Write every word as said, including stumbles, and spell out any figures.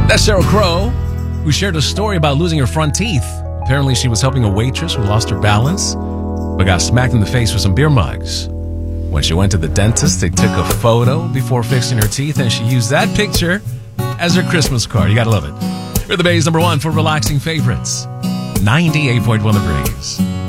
That's Sheryl Crow, who shared a story about losing her front teeth. Apparently, she was helping a waitress who lost her balance, but got smacked in the face with some beer mugs. When she went to the dentist, they took a photo before fixing her teeth, and she used that picture as her Christmas card. You gotta love it. We're the Bay's number one for relaxing favorites. ninety-eight point one The Breeze.